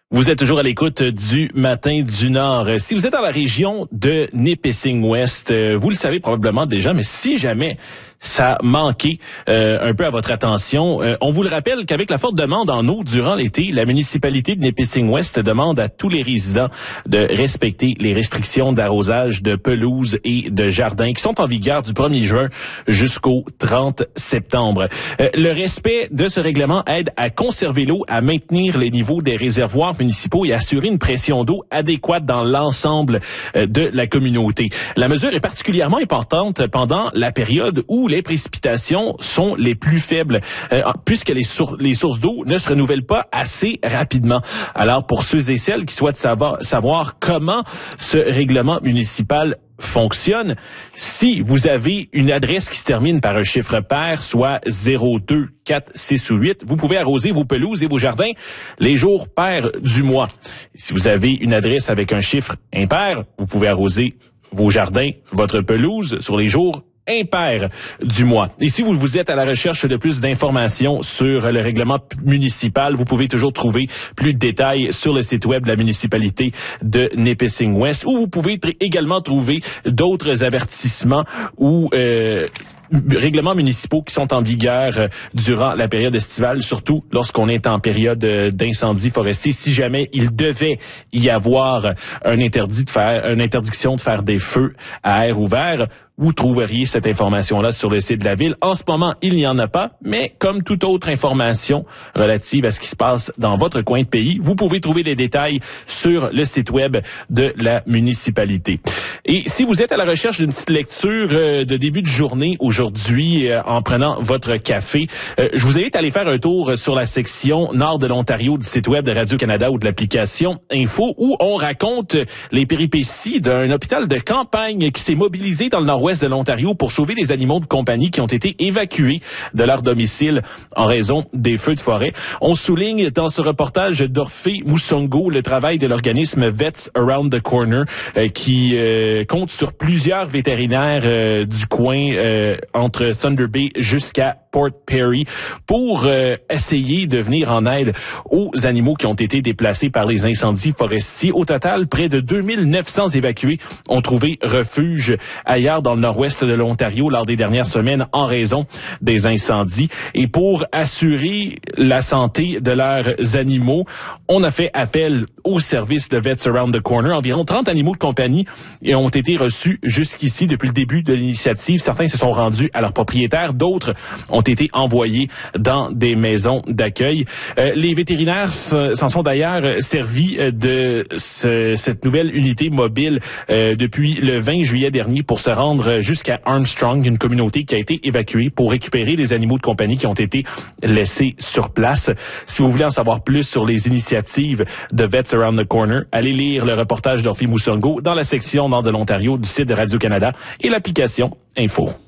Vous êtes toujours à l'écoute du Matin du Nord. Si vous êtes dans la région de Nipissing-Ouest, vous le savez probablement déjà, mais si jamais ça a manqué un peu à votre attention, on vous le rappelle qu'avec la forte demande en eau durant l'été, la municipalité de Nipissing-Ouest demande à tous les résidents de respecter les restrictions d'arrosage de pelouse et de jardin qui sont en vigueur du 1er juin jusqu'au 30 septembre. Le respect de ce règlement aide à conserver l'eau, à maintenir les niveaux des réservoirs municipaux et assurer une pression d'eau adéquate dans l'ensemble de la communauté. La mesure est particulièrement importante pendant la période où les précipitations sont les plus faibles, puisque les sources d'eau ne se renouvellent pas assez rapidement. Alors, pour ceux et celles qui souhaitent savoir comment ce règlement municipal fonctionne, si vous avez une adresse qui se termine par un chiffre pair, soit 0, 2, 4, 6 ou 8, vous pouvez arroser vos pelouses et vos jardins les jours pairs du mois. Si vous avez une adresse avec un chiffre impair, vous pouvez arroser vos jardins, votre pelouse sur les jours impair du mois. Et si vous êtes à la recherche de plus d'informations sur le règlement municipal, vous pouvez toujours trouver plus de détails sur le site web de la municipalité de Nipissing-Ouest, où vous pouvez également trouver d'autres avertissements ou règlements municipaux qui sont en vigueur durant la période estivale, surtout lorsqu'on est en période d'incendie forestier. Si jamais il devait y avoir une interdiction de faire des feux à air ouvert, vous trouveriez cette information-là sur le site de la ville. En ce moment, il n'y en a pas, mais comme toute autre information relative à ce qui se passe dans votre coin de pays, vous pouvez trouver les détails sur le site web de la municipalité. Et si vous êtes à la recherche d'une petite lecture de début de journée aujourd'hui en prenant votre café, je vous invite à aller faire un tour sur la section nord de l'Ontario du site web de Radio-Canada ou de l'application Info, où on raconte les péripéties d'un hôpital de campagne qui s'est mobilisé dans le nord-ouest de l'Ontario pour sauver les animaux de compagnie qui ont été évacués de leur domicile en raison des feux de forêt. On souligne dans ce reportage d'Orphée Moussongo le travail de l'organisme Vets Around the Corner qui compte sur plusieurs vétérinaires du coin entre Thunder Bay jusqu'à Port Perry pour essayer de venir en aide aux animaux qui ont été déplacés par les incendies forestiers. Au total, près de 2900 évacués ont trouvé refuge ailleurs dans le nord-ouest de l'Ontario lors des dernières semaines en raison des incendies. Et pour assurer la santé de leurs animaux, on a fait appel au service de Vets Around the Corner. Environ 30 animaux de compagnie ont été reçus jusqu'ici depuis le début de l'initiative. Certains se sont rendus à leurs propriétaires, d'autres ont été envoyés dans des maisons d'accueil. Les vétérinaires s'en sont d'ailleurs servis de cette nouvelle unité mobile depuis le 20 juillet dernier pour se rendre jusqu'à Armstrong, une communauté qui a été évacuée pour récupérer des animaux de compagnie qui ont été laissés sur place. Si vous voulez en savoir plus sur les initiatives de Vets Around the Corner, allez lire le reportage d'Orphée Moussongo dans la section nord de l'Ontario du site de Radio-Canada et l'application Info.